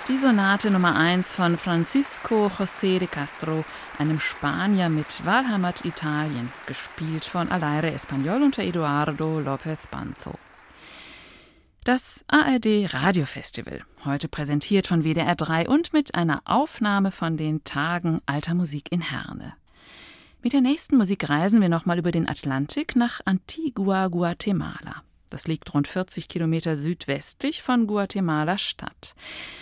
Die Sonate Nummer 1 von Francisco José de Castro, einem Spanier mit Wahlheimat Italien, gespielt von Al Aire Español unter Eduardo López Banzo. Das ARD Radiofestival, heute präsentiert von WDR 3 und mit einer Aufnahme von den Tagen alter Musik in Herne. Mit der nächsten Musik reisen wir nochmal über den Atlantik nach Antigua, Guatemala. Das liegt rund 40 Kilometer südwestlich von Guatemala Stadt.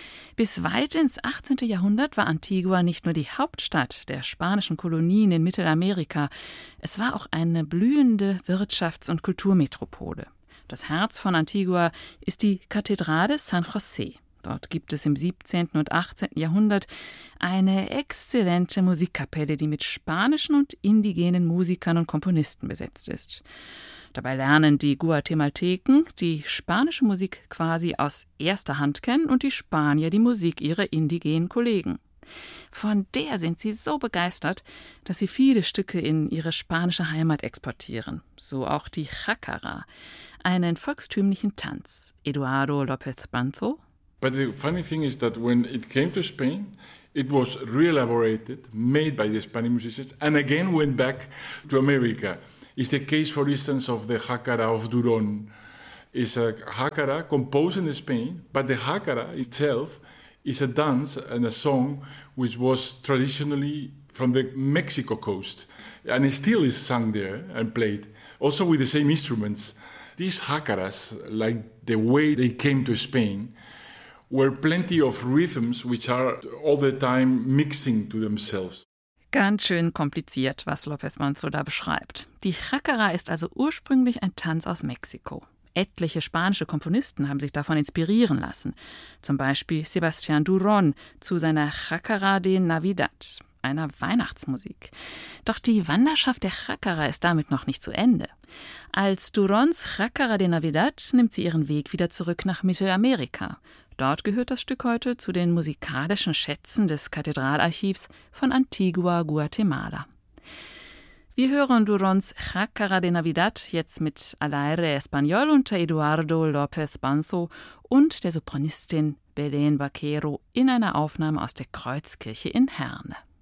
Bis weit ins 18. Jahrhundert war Antigua nicht nur die Hauptstadt der spanischen Kolonien in Mittelamerika, es war auch eine blühende Wirtschafts- und Kulturmetropole. Das Herz von Antigua ist die Kathedrale San José. Dort gibt es im 17. und 18. Jahrhundert eine exzellente Musikkapelle, die mit spanischen und indigenen Musikern und Komponisten besetzt ist. Dabei lernen die Guatemalteken die spanische Musik quasi aus erster Hand kennen und die Spanier die Musik ihrer indigenen Kollegen. Von der sind sie so begeistert, dass sie viele Stücke in ihre spanische Heimat exportieren. So auch die Jácara, einen volkstümlichen Tanz. Eduardo López Banzo. But the funny thing is that when it came to Spain, it was re-elaborated, made by the Spanish musicians, and again went back to America. It's the case, for instance, of the Jácara of Durón. It's a Jácara composed in Spain, but the Jácara itself is a dance and a song which was traditionally from the Mexico coast, and it still is sung there and played, also with the same instruments. These Jácaras, like the way they came to Spain, were plenty of rhythms which are all the time mixing to themselves. Ganz schön kompliziert, was López Banzo da beschreibt. Die Jácara ist also ursprünglich ein Tanz aus Mexiko. Etliche spanische Komponisten haben sich davon inspirieren lassen. Zum Beispiel Sebastián Durón zu seiner Jácara de Navidad, einer Weihnachtsmusik. Doch die Wanderschaft der Jácara ist damit noch nicht zu Ende. Als Duróns Jácara de Navidad nimmt sie ihren Weg wieder zurück nach Mittelamerika. Dort gehört das Stück heute zu den musikalischen Schätzen des Kathedralarchivs von Antigua, Guatemala. Wir hören Duróns Jácara de Navidad jetzt mit Al Aire Español unter Eduardo López Banzo und der Sopranistin Belén Vaquero in einer Aufnahme aus der Kreuzkirche in Herne.